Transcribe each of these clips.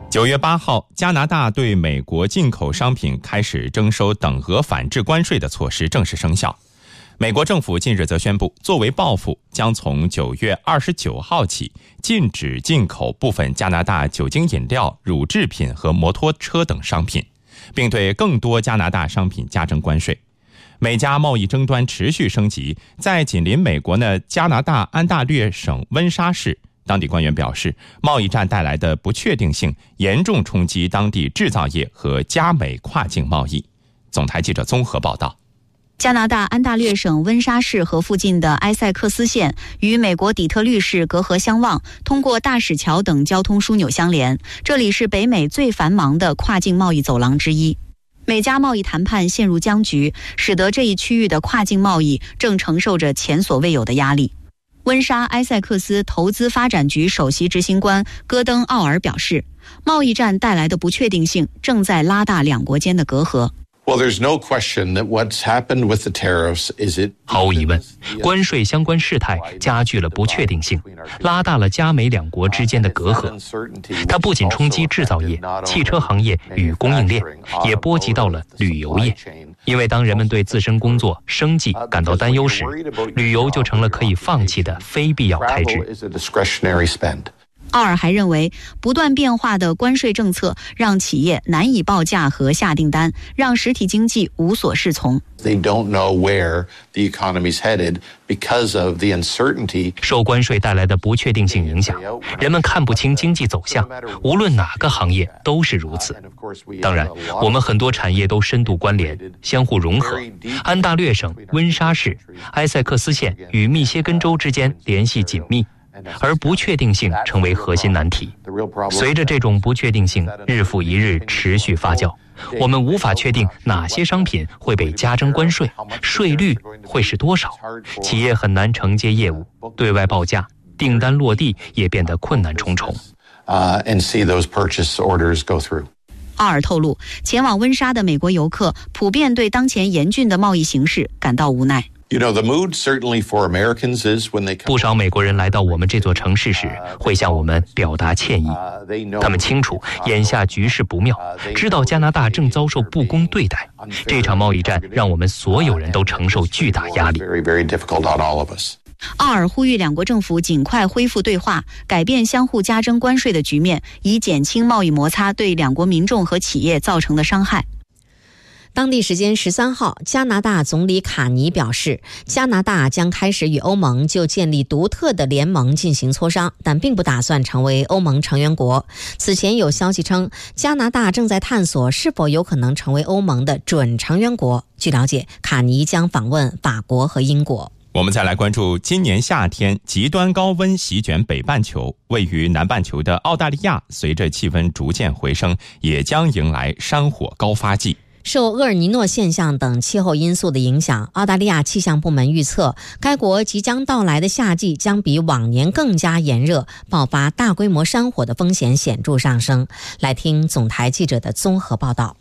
9月8号，加拿大对美国进口商品开始征收等额反制关税的措施正式生效。美国政府近日则宣布，作为报复，将从9月29号起禁止进口部分加拿大酒精饮料、乳制品和摩托车等商品，并对更多加拿大商品加征关税。美加贸易争端持续升级，在紧邻美国的加拿大安大略省温莎市，当地官员表示，贸易战带来的不确定性严重冲击当地制造业和加美跨境贸易。总台记者综合报道。 加拿大安大略省温莎市和附近的埃塞克斯县与美国底特律市隔河相望，通过大使桥等交通枢纽相连，这里是北美最繁忙的跨境贸易走廊之一。美加贸易谈判陷入僵局，使得这一区域的跨境贸易正承受着前所未有的压力。温莎埃塞克斯投资发展局首席执行官戈登·奥尔表示，贸易战带来的不确定性正在拉大两国间的隔阂。 毫无疑问，关税相关事态加剧了不确定性，拉大了加美两国之间的隔阂。它不仅冲击制造业、汽车行业与供应链，也波及到了旅游业。因为当人们对自身工作、生计感到担忧时，旅游就成了可以放弃的非必要开支。 奥尔还认为，不断变化的关税政策让企业难以报价和下订单，让实体经济无所适从。 受关税带来的不确定性影响，人们看不清经济走向，无论哪个行业都是如此。当然，我们很多产业都深度关联，相互融合。安大略省、温莎市、埃塞克斯县与密歇根州之间联系紧密，而不确定性成为核心难题。随着这种不确定性日复一日持续发酵，我们无法确定哪些商品会被加征关税，税率会是多少，企业很难承接业务，对外报价、订单落地也变得困难重重。 奥尔透露，前往温莎的美国游客普遍对当前严峻的贸易形势感到无奈。 不少美国人来到我们这座城市时，会向我们表达歉意。他们清楚眼下局势不妙，知道加拿大正遭受不公对待。这场贸易战让我们所有人都承受巨大压力。 奥尔呼吁两国政府尽快恢复对话，改变相互加征关税的局面，以减轻贸易摩擦对两国民众和企业造成的伤害。 当地时间13号，加拿大总理卡尼表示，加拿大将开始与欧盟就建立独特的联盟进行磋商，但并不打算成为欧盟成员国。此前有消息称，加拿大正在探索是否有可能成为欧盟的准成员国。据了解，卡尼将访问法国和英国。 我们再来关注今年夏天极端高温席卷北半球，位于南半球的澳大利亚随着气温逐渐回升，也将迎来山火高发季。 受厄尔尼诺现象等气候因素的影响，澳大利亚气象部门预测，该国即将到来的夏季将比往年更加炎热，爆发大规模山火的风险显著上升。来听总台记者的综合报道。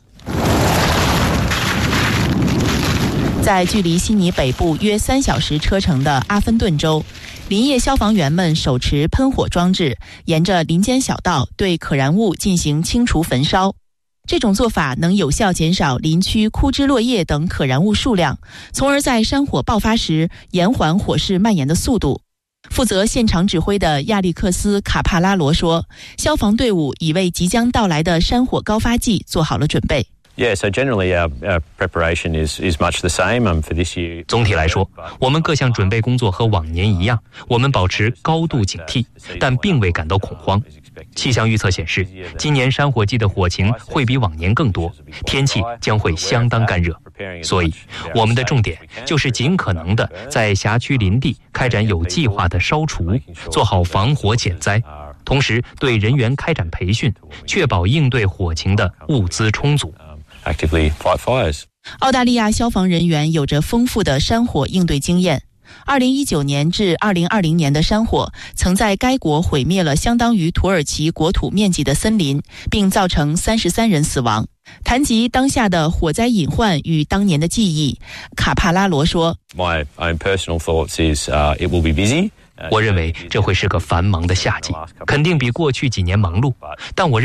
在距离悉尼北部约3小时车程的阿芬顿州，林业消防员们手持喷火装置，沿着林间小道对可燃物进行清除焚烧。这种做法能有效减少林区枯枝落叶等可燃物数量，从而在山火爆发时延缓火势蔓延的速度。负责现场指挥的亚历克斯·卡帕拉罗说，消防队伍已为即将到来的山火高发季做好了准备。 So generally our preparation is much the same for this year. 总体来说，我们各项准备工作和往年一样，我们保持高度警惕，但并未感到恐慌。气象预测显示，今年山火季的火情会比往年更多，天气将会相当干热。所以，我们的重点就是尽可能的在辖区林地开展有计划的烧除，做好防火减灾。同时，对人员开展培训，确保应对火情的物资充足。 Actively fight fires. 澳大利亚消防人员有着丰富的山火应对经验。2019年至2020年的山火曾在该国毁灭了相当于土耳其国土面积的森林，并造成33人死亡。谈及当下的火灾隐患与当年的记忆，卡帕拉罗说 My own personal thoughts is it will be busy. 我认为这会是个繁忙的夏季，肯定比过去几年忙碌，但我